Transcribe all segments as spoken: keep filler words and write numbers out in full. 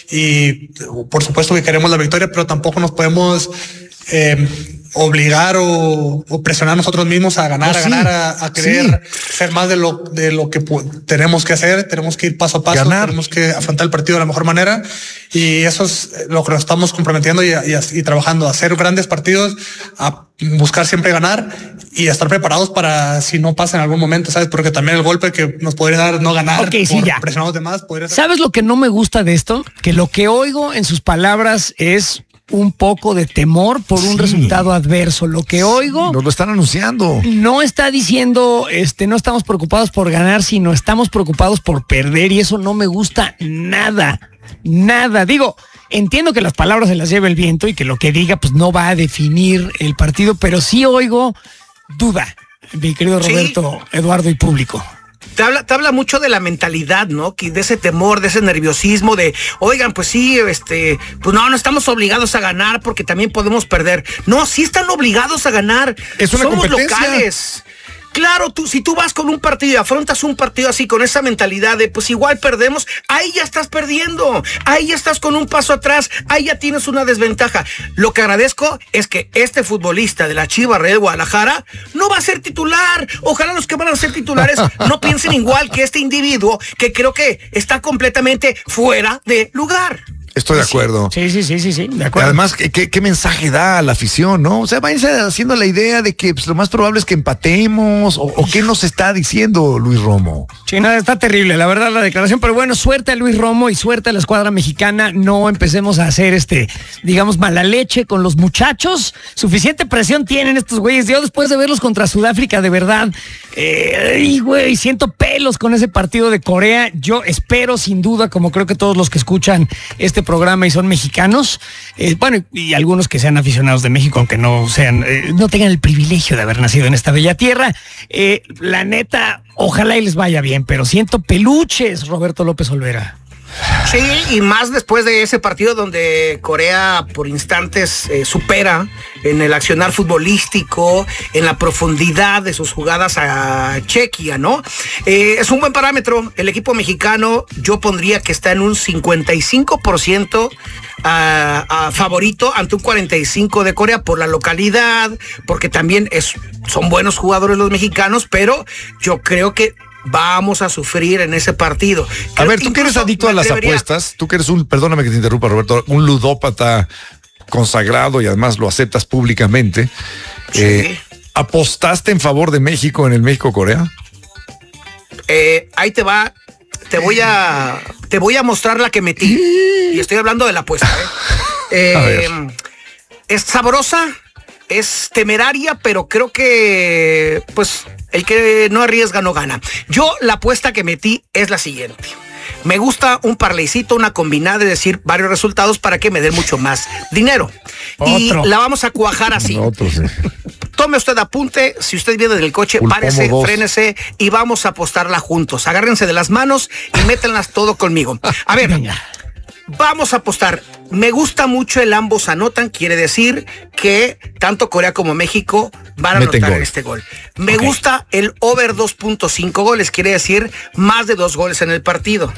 y por supuesto que queremos la victoria, pero tampoco nos podemos eh, obligar o, o presionar nosotros mismos a ganar, no, a sí, ganar, a, a querer sí. ser más de lo, de lo que tenemos que hacer. Tenemos que ir paso a paso, ganar. Tenemos que afrontar el partido de la mejor manera, y eso es lo que nos estamos comprometiendo y, y, y trabajando, a hacer grandes partidos, a buscar siempre ganar y estar preparados para si no pasa en algún momento, ¿sabes? Porque también el golpe que nos podría dar no ganar, okay, por sí, ya. presionados de más, podría ser. ¿Sabes lo que no me gusta de esto? Que lo que oigo en sus palabras es un poco de temor por un sí. resultado adverso. Lo que oigo... Nos lo están anunciando. No está diciendo, este, no estamos preocupados por ganar, sino estamos preocupados por perder, y eso no me gusta nada. Nada. Digo, entiendo que las palabras se las lleva el viento y que lo que diga pues no va a definir el partido, pero sí oigo duda, mi querido Roberto, sí. Eduardo y público. Te habla, te habla mucho de la mentalidad, ¿no? De ese temor, de ese nerviosismo, de, oigan, pues sí, este, pues no, no estamos obligados a ganar porque también podemos perder. No, sí están obligados a ganar. Es una Somos competencia. locales. Claro, tú, si tú vas con un partido y afrontas un partido así, con esa mentalidad de, pues igual perdemos, ahí ya estás perdiendo, ahí ya estás con un paso atrás, ahí ya tienes una desventaja. Lo que agradezco es que este futbolista de la Chivas Real Guadalajara no va a ser titular. Ojalá los que van a ser titulares no piensen igual que este individuo, que creo que está completamente fuera de lugar. Estoy de acuerdo. Sí, sí, sí, sí, sí, de acuerdo. Además, ¿qué, qué mensaje da a la afición, no? O sea, váyanse haciendo la idea de que pues, lo más probable es que empatemos, o, o qué nos está diciendo Luis Romo. Sí, nada, está terrible, la verdad, la declaración, pero bueno, suerte a Luis Romo y suerte a la escuadra mexicana. No empecemos a hacer, este, digamos, mala leche con los muchachos. Suficiente presión tienen estos güeyes. Yo después de verlos contra Sudáfrica, de verdad, eh, y güey, siento pelos con ese partido de Corea. Yo espero, sin duda, como creo que todos los que escuchan este programa y son mexicanos, eh, bueno, y algunos que sean aficionados de México, aunque no sean, eh, no tengan el privilegio de haber nacido en esta bella tierra, eh, la neta, ojalá y les vaya bien, pero siento peluches, Roberto López Olvera. Sí, y más después de ese partido donde Corea por instantes eh, supera en el accionar futbolístico, en la profundidad de sus jugadas a Chequia, ¿no? Eh, es un buen parámetro. El equipo mexicano, yo pondría que está en un cincuenta y cinco por ciento a, a favorito ante un cuarenta y cinco por ciento de Corea por la localidad, porque también es, son buenos jugadores los mexicanos, pero yo creo que vamos a sufrir en ese partido. A ver, tú que eres adicto a las debería... apuestas, tú que eres un, perdóname que te interrumpa, Roberto, un ludópata consagrado y además lo aceptas públicamente. Sí. Eh, ¿Apostaste en favor de México en el México-Corea? Eh, ahí te va, te voy a, te voy a mostrar la que metí. Y estoy hablando de la apuesta. ¿eh? Eh, es sabrosa, es temeraria, pero creo que, pues, el que no arriesga no gana. Yo la apuesta que metí es la siguiente. Me gusta un parlaycito, una combinada, es decir, varios resultados para que me den mucho más dinero. Otro. Y la vamos a cuajar así. Otro, sí. Tome usted apunte, si usted viene del coche, un párese, frénese y vamos a apostarla juntos. Agárrense de las manos y métanlas todo conmigo. A ver, vamos a apostar. Me gusta mucho el ambos anotan, quiere decir que tanto Corea como México van a Meten anotar gol. este gol. Me okay. gusta el over dos punto cinco goles, quiere decir más de dos goles en el partido.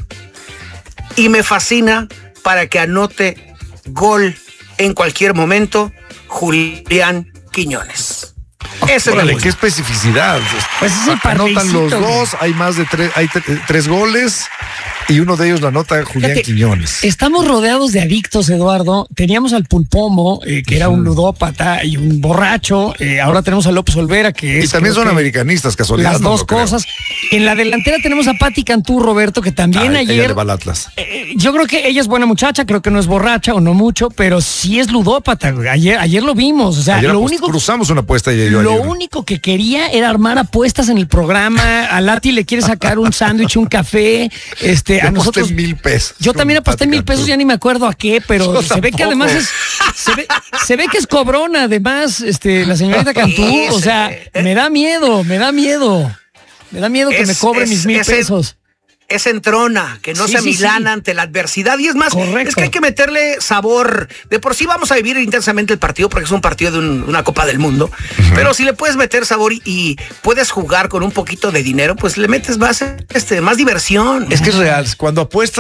Y me fascina para que anote gol en cualquier momento Julián Quiñones. Ese Órale, qué especificidad. Pues es el anotan los dos, hay más de tres, hay t- tres goles. Y uno de ellos la anota Julián Fíjate, Quiñones. Estamos rodeados de adictos, Eduardo. Teníamos al Pulpomo, eh, que era un ludópata y un borracho. Eh, ahora tenemos a López Olvera, que es... Y también son americanistas, casualidad. Las dos no cosas. En la delantera tenemos a Pati Cantú, Roberto, que también Ay, ayer... Ella le va al Atlas. Eh, yo creo que ella es buena muchacha, creo que no es borracha o no mucho, pero sí es ludópata. Ayer, ayer lo vimos. O sea, ayer lo apost- único... Cruzamos una apuesta y yo Lo ayer. único que quería era armar apuestas en el programa. A Lati le quiere sacar un sándwich, un café. Este, yo a nosotros... mil pesos. Yo también aposté mil pesos, ya ni me acuerdo a qué, pero Yo se tampoco. ve que además es, se ve, se ve que es cobrona, además, este, la señorita Cantú, o sea, me da miedo, me da miedo, me da miedo que es, me cobre es, mis mil es pesos. Es entrona, que no sí, se sí, amilana sí. ante la adversidad. Y es más, Correcto. es que hay que meterle sabor. De por sí vamos a vivir intensamente el partido porque es un partido de un, una Copa del Mundo. Uh-huh. Pero si le puedes meter sabor y, y puedes jugar con un poquito de dinero, pues le metes más, este, más diversión. Es que es real. Cuando apuestas